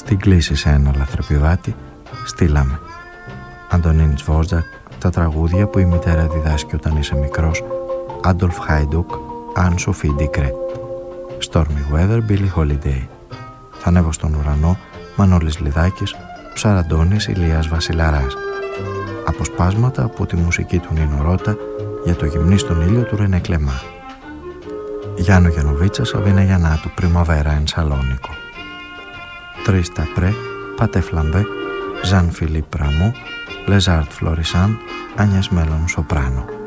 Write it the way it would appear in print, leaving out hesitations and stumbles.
την κλίση σε ένα λαθρεπιβάτη, στείλαμε. Αντωνίν Τζβόρτζακ, τα τραγούδια που η μητέρα διδάσκει όταν είσαι μικρός, Άντολφ Χάιντουκ, Αν Σοφί Ντικρέτ. Stormy Weather, Billie Holiday. Θα ανέβω στον ουρανό, Μανώλης Λιδάκης, Ψαραντώνης Ηλίας Βασιλαράς. Αποσπάσματα από τη μουσική του Νίνο Ρώτα για το γυμνή στον ήλιο του Ρενέ Κλεμά. Γιάννο Γιαννοβίτσα, Σαβίνα Γιαννάτου, Πριμαβέρα εν Σαλόνικο. Τριστα Πρέ, Πατέ Φλαμπέ, Ζαν Φιλίπ Ραμού, Λεζάρτ Φλορισάν, Άνιας Μέλλον Σοπράνο.